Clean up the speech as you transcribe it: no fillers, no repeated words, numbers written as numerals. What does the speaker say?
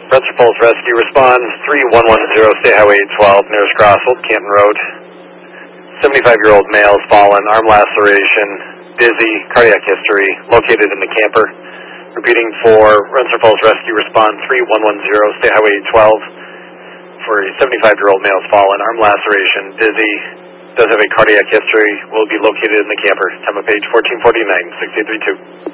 Spencer Falls Rescue responds 3110 State Highway 12, nearest Crossfield, Canton Road. 75-year-old male is fallen, arm laceration, dizzy, cardiac history, located in the camper. Repeating for Spencer Falls Rescue response 3110 State Highway 12 for a 75-year-old male is fallen, arm laceration, dizzy, does have a cardiac history, will be located in the camper. Time of page 1449, 6832.